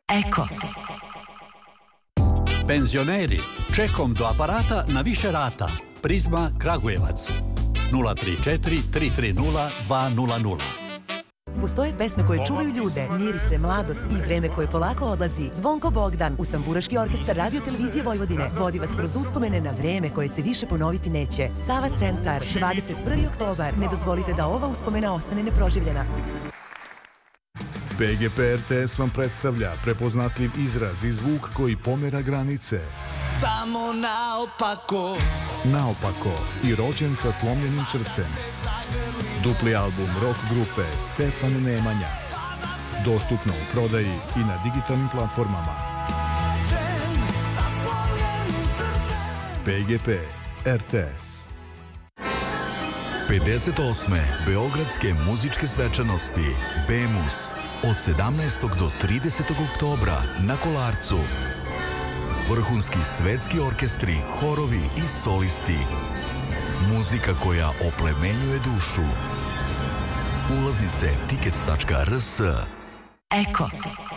Eko. Penzioneri, čekom do aparata na više rata. Prizma Kragujevac 034 330 200. Postoje pesme koje čuvaju ljude, miri se mladost i vreme koje polako odlazi. Zvonko Bogdan, Usamburaški orkestar Radio Televizije Vojvodine, vodi vas kroz uspomene na vreme koje se više ponoviti neće. Sava Centar, 21. oktobar. Ne dozvolite da ova uspomena ostane neproživljena. PGP RTS vam predstavlja prepoznatljiv izraz i zvuk koji pomera granice. Samo naopako. Naopako i rođen sa slomljenim srcem. Dupli album rock grupe Stefan Nemanja. Dostupno u prodaji i na digitalnim platformama. PGP RTS. 58. Beogradske muzičke svečanosti BEMUS od 17. do 30. oktobra na Kolarcu. Vrhunski svetski orkestri, horovi i solisti. Muzika koja oplemenjuje dušu. Ulaznice tickets.rs. Eko.